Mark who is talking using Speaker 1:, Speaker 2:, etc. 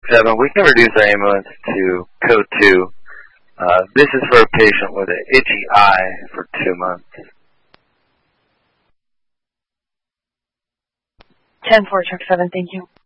Speaker 1: 7, we can reduce our ambulance to code 2. This is for a patient with an itchy eye for 2 months.
Speaker 2: 10-4, truck 7, thank you.